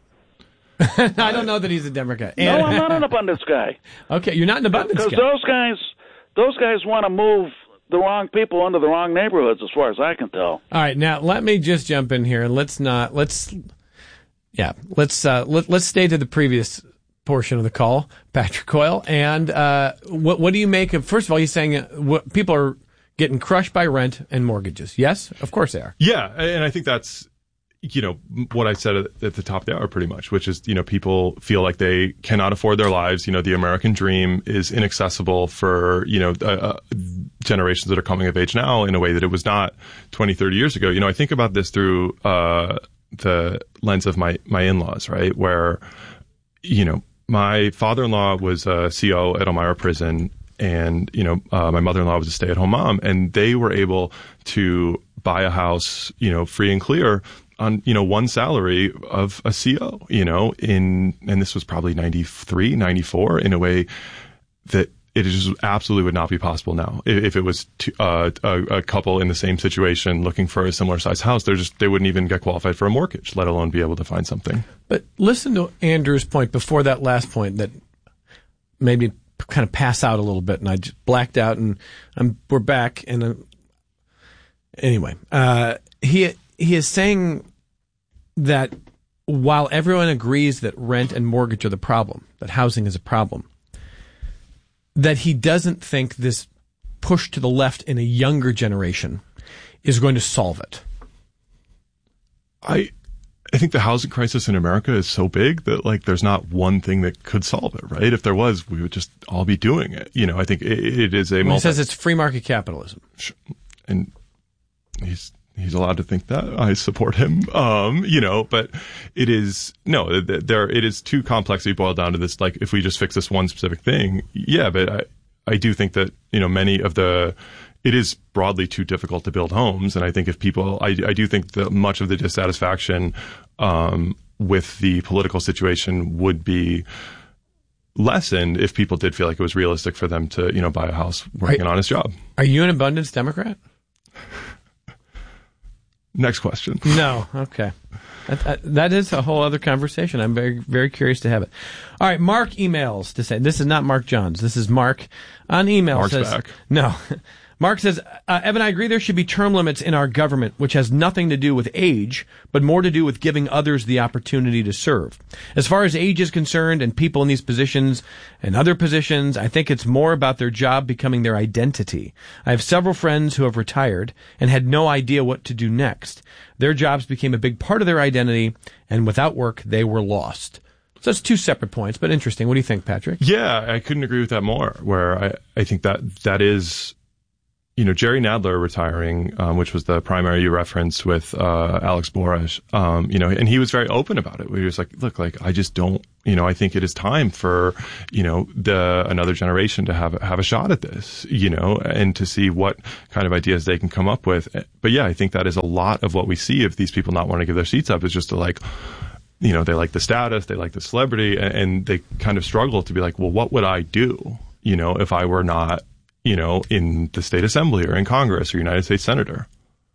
I don't know that he's a Democrat. No, I'm not an abundance guy. Okay, you're not an abundance Because guy. those guys, those guys want to move the wrong people into the wrong neighborhoods, as far as I can tell. All right, now let me just jump in here and let's not let's yeah let's uh, let, let's stay to the previous portion of the call, Patrick Coyle. And uh, what what do you make of? First of all, he's saying uh, what, people are getting crushed by rent and mortgages. Yes, of course they are. Yeah, and I think that's, you know, what I said at, at the top of the hour pretty much, which is, you know, people feel like they cannot afford their lives. You know, the American dream is inaccessible for, you know, uh, uh, generations that are coming of age now in a way that it was not twenty, thirty years ago. You know, I think about this through uh, the lens of my, my in-laws, right? Where, you know, my father-in-law was a C O at Elmira Prison, and, you know, uh, my mother-in-law was a stay-at-home mom, and they were able to buy a house, you know, free and clear on, you know, one salary of a C O, you know, in, and this was probably ninety-three, ninety-four, in a way that it just absolutely would not be possible now. If, if it was to, uh, a, a couple in the same situation looking for a similar size house, they're just, they wouldn't even get qualified for a mortgage, let alone be able to find something. But listen to Andrew's point before that last point that made me kind of pass out a little bit, and I just blacked out, and I'm, we're back. And uh, anyway, uh, he he is saying that while everyone agrees that rent and mortgage are the problem, that housing is a problem, that he doesn't think this push to the left in a younger generation is going to solve it. I I think the housing crisis in America is so big that, like, there's not one thing that could solve it, right? If there was, we would just all be doing it. You know, I think it, it is a Well, multi- he says it's free market capitalism. and he's he's allowed to think that. I support him. Um, you know, but it is no, there it is too complex to boil down to this. Like, if we just fix this one specific thing, yeah. But I I do think that, you know, many of the it is broadly too difficult to build homes, and I think if people, I I do think that much of the dissatisfaction um, with the political situation would be lessened if people did feel like it was realistic for them to, you know, buy a house, working an honest job. Are you an abundance Democrat? Next question. No. Okay. That, that, that is a whole other conversation. I'm very, very curious to have it. All right. Mark emails to say, this is not Mark Johns. This is Mark on email. Mark's says, back. No. Mark says, uh, Evan, I agree there should be term limits in our government, which has nothing to do with age, but more to do with giving others the opportunity to serve. As far as age is concerned and people in these positions and other positions, I think it's more about their job becoming their identity. I have several friends who have retired and had no idea what to do next. Their jobs became a big part of their identity, and without work, they were lost. So that's two separate points, but interesting. What do you think, Patrick? Yeah, I couldn't agree with that more, where I, I think that that is... You know, Jerry Nadler retiring, um, which was the primary you referenced with uh, Alex Borish, um, you know, and he was very open about it. He was like, look, like, I just don't, you know, I think it is time for, you know, the another generation to have, have a shot at this, you know, and to see what kind of ideas they can come up with. But yeah, I think that is a lot of what we see of these people not wanting to give their seats up is just to like, you know, they like the status, they like the celebrity, and, and they kind of struggle to be like, well, what would I do, you know, if I were not, you know, in the state assembly or in Congress or United States senator.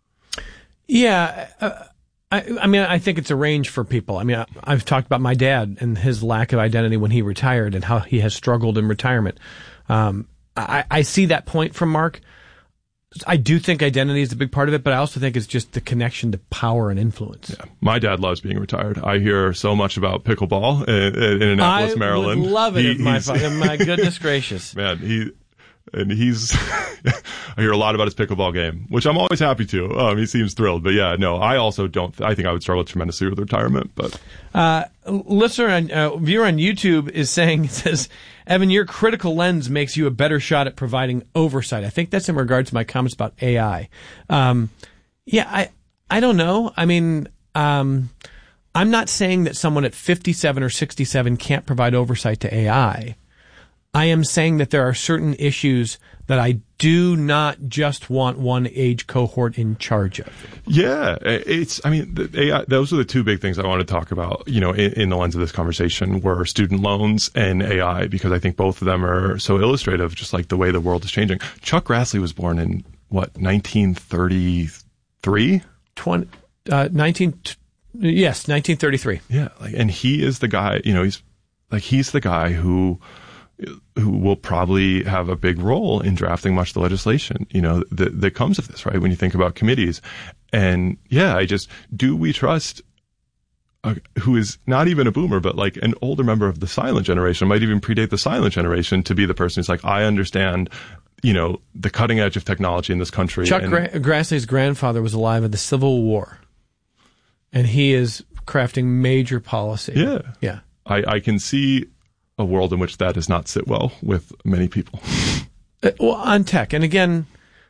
Yeah. Uh, I, I mean, I think it's a range for people. I mean, I, I've talked about my dad and his lack of identity when he retired and how he has struggled in retirement. Um, I, I see that point from Mark. I do think identity is a big part of it, but I also think it's just the connection to power and influence. Yeah. My dad loves being retired. I hear so much about pickleball in, in Annapolis, I Maryland. I would love it. He, if my, fa- my goodness gracious. Man, he... And he's, I hear a lot about his pickleball game, which I'm always happy to. Um, he seems thrilled. But yeah, no, I also don't, I think I would struggle tremendously with retirement. But, uh, listener and uh, viewer on YouTube is saying, it says, Evan, your critical lens makes you a better shot at providing oversight. I think that's in regards to my comments about A I. Um, yeah, I, I don't know. I mean, um, I'm not saying that someone at fifty-seven or sixty-seven can't provide oversight to A I. I am saying that there are certain issues that I do not just want one age cohort in charge of. Yeah, it's, I mean, the A I, those are the two big things I want to talk about, you know, in, in the lens of this conversation were student loans and A I, because I think both of them are so illustrative, just like the way the world is changing. Chuck Grassley was born in, what, nineteen thirty-three? twenty, uh, nineteen, yes, nineteen thirty-three. Yeah, like, and he is the guy, you know, he's, like, he's the guy who, who will probably have a big role in drafting much of the legislation, you know, that, that comes of this, right? When you think about committees. And yeah, I just, do we trust uh, who is not even a boomer, but like an older member of the silent generation, might even predate the silent generation, to be the person who's like, I understand, you know, the cutting edge of technology in this country. Chuck and, Gra- Grassley's grandfather was alive in the Civil War, and he is crafting major policy. Yeah. Yeah. I, I can see a world in which that does not sit well with many people. Uh, well, on tech. And again,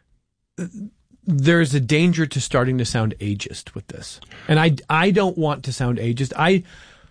there's a danger to starting to sound ageist with this. And I, I don't want to sound ageist. I,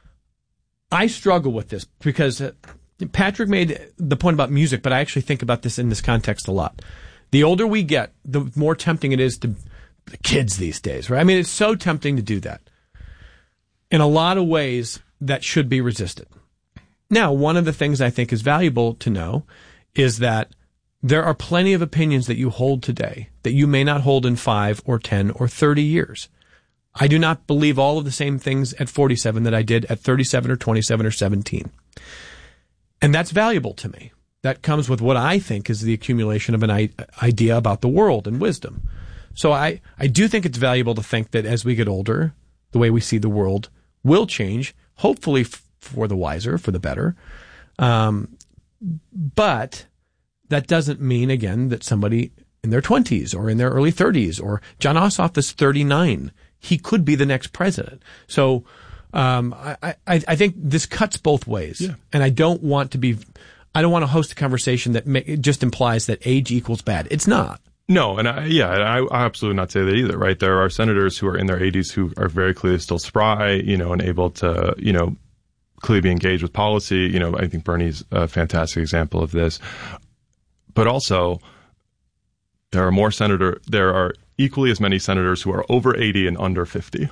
I struggle with this because uh, Patrick made the point about music, but I actually think about this in this context a lot. The older we get, the more tempting it is to the kids these days, right? I mean, it's so tempting to do that. In a lot of ways, that should be resisted. Now, one of the things I think is valuable to know is that there are plenty of opinions that you hold today that you may not hold in five or ten or thirty years. I do not believe all of the same things at forty-seven that I did at thirty-seven or twenty-seven or seventeen. And that's valuable to me. That comes with what I think is the accumulation of an I- idea about the world and wisdom. So I, I do think it's valuable to think that as we get older, the way we see the world will change, hopefully f- for the wiser, for the better. Um, but that doesn't mean, again, that somebody in their twenties or in their early thirties, or John Ossoff is thirty-nine. He could be the next president. So um, I, I, I think this cuts both ways. Yeah. And I don't want to be, I don't want to host a conversation that ma- just implies that age equals bad. It's not. No, and I, yeah, I, I absolutely not say that either, right? There are senators who are in their eighties who are very clearly still spry, you know, and able to, you know, clearly be engaged with policy. You know, I think Bernie's a fantastic example of this. But also, there are more senator, there are equally as many senators who are over eighty and under fifty.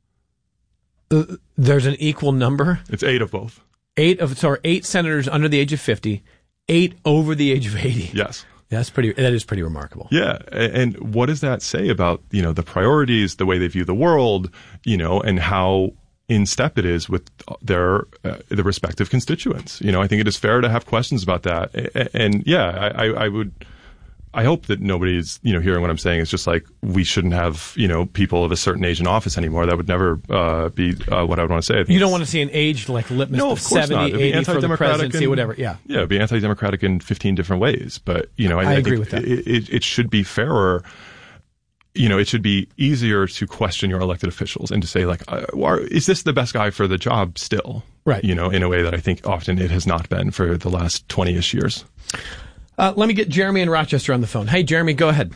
Uh, there's an equal number? It's eight of both. Eight of, so eight senators under the age of fifty, eight over the age of eighty. Yes. That's pretty, that is pretty remarkable. Yeah. And what does that say about, you know, the priorities, the way they view the world, you know, and how in step it is with their, uh, the respective constituents? You know, I think it is fair to have questions about that. And yeah, I, I would, I hope that nobody's, you know, hearing what I'm saying is just like, we shouldn't have, you know, people of a certain age in office anymore. That would never uh, be uh, what I would want to say. You don't want to see an age like litmus, no, of course seventy, not. eighty for the presidency, in, whatever. Yeah. Yeah, it'd be anti-democratic in fifteen different ways. But, you know, I, I, I think agree with that. It, it, it should be fairer. You know, it should be easier to question your elected officials and to say, like, uh, is this the best guy for the job still? Right. You know, in a way that I think often it has not been for the last twenty-ish years. Uh, let me get Jeremy in Rochester on the phone. Hey, Jeremy, go ahead.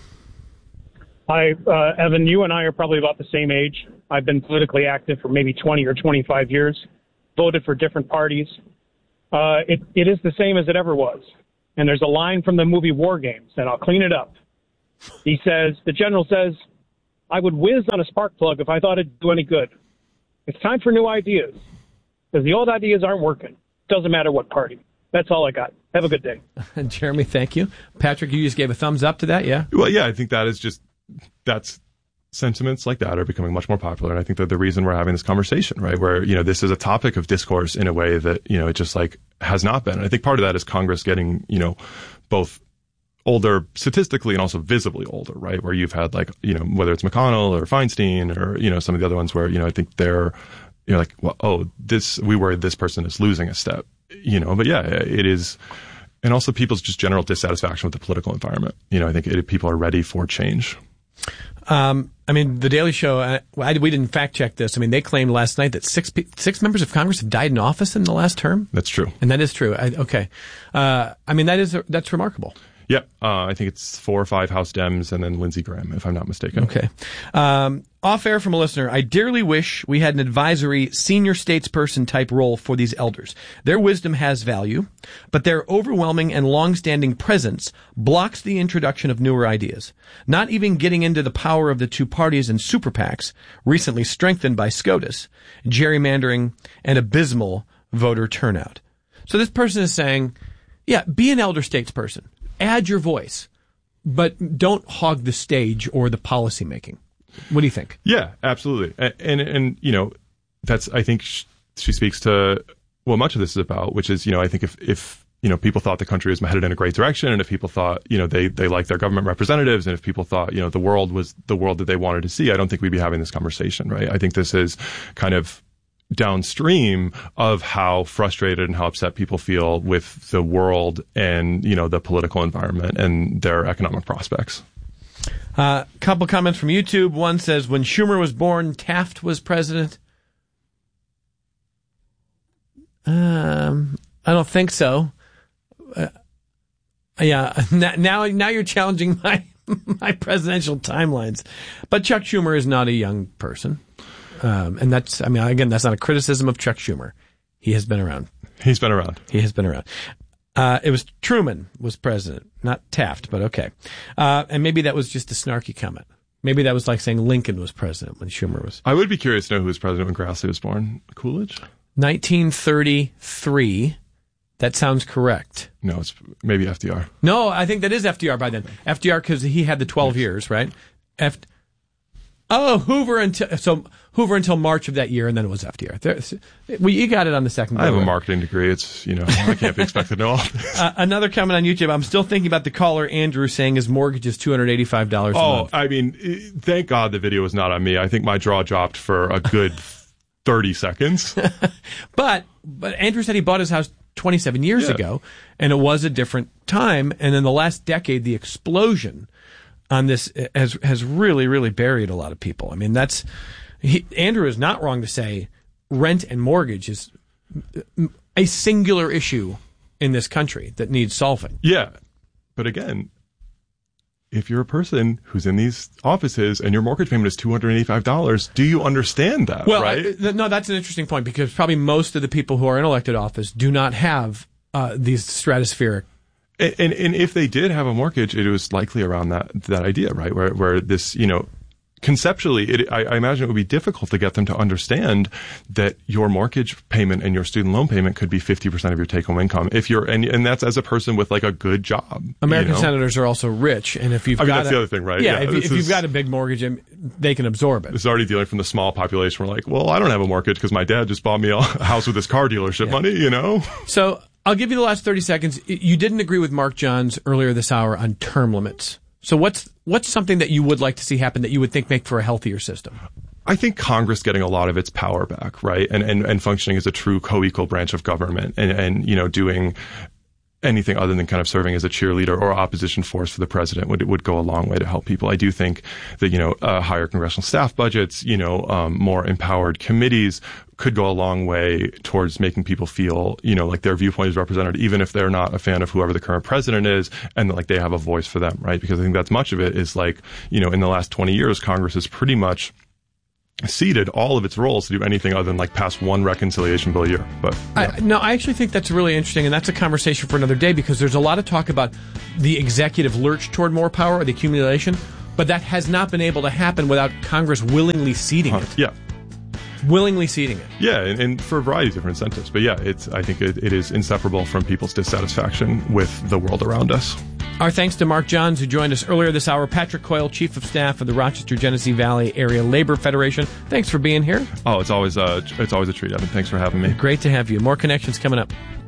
Hi, uh, Evan. You and I are probably about the same age. I've been politically active for maybe twenty or twenty-five years, voted for different parties. Uh, it, it is the same as it ever was. And there's a line from the movie War Games, and I'll clean it up. He says, the general says, I would whiz on a spark plug if I thought it'd do any good. It's time for new ideas, because the old ideas aren't working. Doesn't matter what party. That's all I got. Have a good day. Jeremy, thank you. Patrick, you just gave a thumbs up to that, yeah? Well, yeah, I think that is just, that's, sentiments like that are becoming much more popular. And I think that the reason we're having this conversation, right, where, you know, this is a topic of discourse in a way that, you know, it just like has not been. And I think part of that is Congress getting, you know, both older statistically and also visibly older, right? Where you've had like, you know, whether it's McConnell or Feinstein or, you know, some of the other ones where, you know, I think they're, you know, like, well, oh, this, we worry this person is losing a step, you know, but yeah, it is. And also people's just general dissatisfaction with the political environment. You know, I think it, people are ready for change. Um, I mean, The Daily Show, I, I, we didn't fact check this. I mean, they claimed last night that six six members of Congress have died in office in the last term. That's true. And that is true. I, okay. Uh, I mean, that is, that's remarkable. Yeah. Uh, I think it's four or five House Dems and then Lindsey Graham, if I'm not mistaken. Okay. Um, off air from a listener, I dearly wish we had an advisory senior statesperson type role for these elders. Their wisdom has value, but their overwhelming and long-standing presence blocks the introduction of newer ideas. Not even getting into the power of the two parties and super PACs, recently strengthened by SCOTUS, gerrymandering, and abysmal voter turnout. So this person is saying, yeah, be an elder statesperson. Add your voice, but don't hog the stage or the policy making. What do you think? Yeah, absolutely. And, and, and you know, that's, I think she, she speaks to what much of this is about, which is, you know, I think if, if, you know, people thought the country was headed in a great direction, and if people thought, you know, they, they liked their government representatives, and if people thought, you know, the world was the world that they wanted to see, I don't think we'd be having this conversation, right? I think this is kind of downstream of how frustrated and how upset people feel with the world and, you know, the political environment and their economic prospects. A uh, couple comments from YouTube. One says, when Schumer was born, Taft was president. Um, I don't think so. Uh, yeah, now now you're challenging my my presidential timelines. But Chuck Schumer is not a young person. Um, and that's, I mean, again, that's not a criticism of Chuck Schumer. He has been around. He's been around. He has been around. Uh, it was Truman was president, not Taft, but okay. Uh, and maybe that was just a snarky comment. Maybe that was like saying Lincoln was president when Schumer was. I would be curious to know who was president when Grassley was born. Coolidge? nineteen thirty-three. That sounds correct. No, it's maybe F D R. No, I think that is F D R by then. F D R because he had the twelve years, right? F. Oh, Hoover until so Hoover until March of that year, and then it was F D R. There, well, you got it on the second. I have a marketing degree. It's, you know, I can't be expected to know all this. Uh, another comment on YouTube. I'm still thinking about the caller Andrew saying his mortgage is two hundred eighty-five dollars a oh, month. Oh, I mean, thank God the video was not on me. I think my jaw dropped for a good thirty seconds. but but Andrew said he bought his house twenty-seven years yeah. ago, and it was a different time. And in the last decade, the explosion on this has has really, really buried a lot of people. I mean, that's he, Andrew is not wrong to say rent and mortgage is a singular issue in this country that needs solving. Yeah, but again, if you're a person who's in these offices and your mortgage payment is two hundred eighty-five dollars, do you understand that? Well, right? I, no, that's an interesting point because probably most of the people who are in elected office do not have uh, these stratospheric. And, and and if they did have a mortgage, it was likely around that that idea, right? Where where this, you know, conceptually, it, I, I imagine it would be difficult to get them to understand that your mortgage payment and your student loan payment could be fifty percent of your take-home income if you're, and and that's as a person with like a good job. American you know? senators are also rich, and if you've I mean, got that's a, the other thing, right? Yeah, yeah if, if is, you've got a big mortgage, they can absorb it. It's already dealing from the small population. We're like, well, I don't have a mortgage because my dad just bought me a house with his car dealership yeah. money, you know. So I'll give you the last thirty seconds. You didn't agree with Mark Johns earlier this hour on term limits. So what's what's something that you would like to see happen that you would think make for a healthier system? I think Congress getting a lot of its power back, right, and and, and functioning as a true co-equal branch of government, and, and you know doing anything other than kind of serving as a cheerleader or opposition force for the president would would go a long way to help people. I do think that you know uh, higher congressional staff budgets, you know, um, more empowered committees could go a long way towards making people feel, you know, like their viewpoint is represented, even if they're not a fan of whoever the current president is, and like they have a voice for them, right? Because I think that's much of it is like, you know, in the last twenty years, Congress has pretty much ceded all of its roles to do anything other than like pass one reconciliation bill a year. But yeah. I, no, I actually think that's really interesting, and that's a conversation for another day, because there's a lot of talk about the executive lurch toward more power, or the accumulation, but that has not been able to happen without Congress willingly ceding huh, it. Yeah. Willingly ceding it. Yeah, and, and for a variety of different incentives. But yeah, it's I think it, it is inseparable from people's dissatisfaction with the world around us. Our thanks to Mark Johns, who joined us earlier this hour. Patrick Coyle, Chief of Staff of the Rochester-Genesee Valley Area Labor Federation. Thanks for being here. Oh, it's always uh, it's always a treat, Evan. Thanks for having me. Great to have you. More Connections coming up.